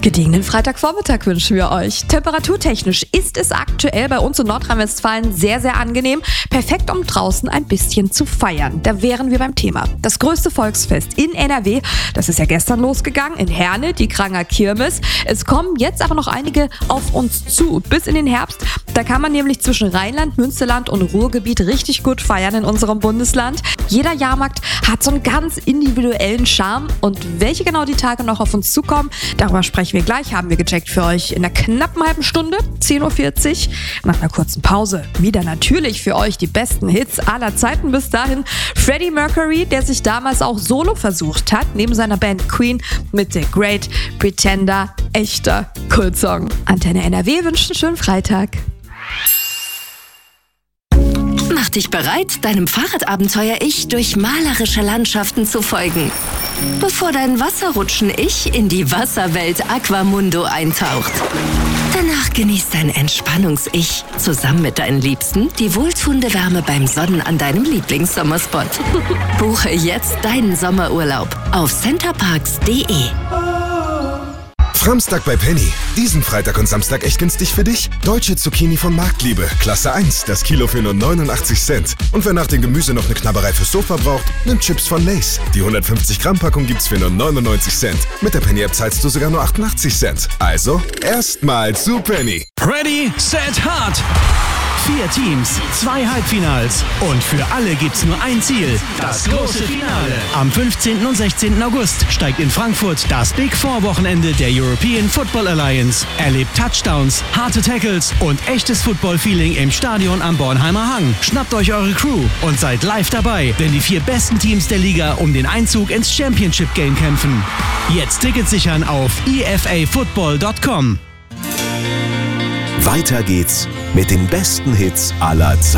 Gediegenen Freitagvormittag wünschen wir euch. Temperaturtechnisch ist es aktuell bei uns in Nordrhein-Westfalen sehr, sehr angenehm. Perfekt, um draußen ein bisschen zu feiern. Da wären wir beim Thema. Das größte Volksfest in NRW, das ist ja gestern losgegangen, in Herne, die Kranger Kirmes. Es kommen jetzt aber noch einige auf uns zu, bis in den Herbst. Da kann man nämlich zwischen Rheinland, Münsterland und Ruhrgebiet richtig gut feiern in unserem Bundesland. Jeder Jahrmarkt hat so einen ganz individuellen Charme. Und welche genau die Tage noch auf uns zukommen, darüber sprechen wir gleich, haben wir gecheckt für euch in einer knappen halben Stunde, 10.40 Uhr. Nach einer kurzen Pause wieder natürlich für euch die besten Hits aller Zeiten bis dahin. Freddie Mercury, der sich damals auch solo versucht hat, neben seiner Band Queen mit The Great Pretender. Echter Kultsong. Antenne NRW wünscht einen schönen Freitag. Mach dich bereit, deinem Fahrradabenteuer-Ich durch malerische Landschaften zu folgen. Bevor dein Wasserrutschen-Ich in die Wasserwelt Aquamundo eintaucht. Danach genießt dein Entspannungs-Ich zusammen mit deinen Liebsten die wohltuende Wärme beim Sonnen an deinem Lieblingssommerspot. Buche jetzt deinen Sommerurlaub auf centerparks.de. Samstag bei Penny. Diesen Freitag und Samstag echt günstig für dich. Deutsche Zucchini von Marktliebe, Klasse 1, das Kilo für nur 89 Cent. Und wer nach dem Gemüse noch eine Knabberei fürs Sofa braucht, nimmt Chips von Lay's. Die 150 Gramm Packung gibt's für nur 99 Cent. Mit der Penny-App zahlst du sogar nur 88 Cent. Also, erstmal zu Penny. Ready, set, hard! 4 Teams, 2 Halbfinals und für alle gibt's nur ein Ziel, das große Finale. Am 15. und 16. August steigt in Frankfurt das Big Four Wochenende der European Football Alliance. Erlebt Touchdowns, harte Tackles und echtes Football-Feeling im Stadion am Bornheimer Hang. Schnappt euch eure Crew und seid live dabei, wenn die 4 besten Teams der Liga um den Einzug ins Championship Game kämpfen. Jetzt Tickets sichern auf efafootball.com. Weiter geht's mit den besten Hits aller Zeiten.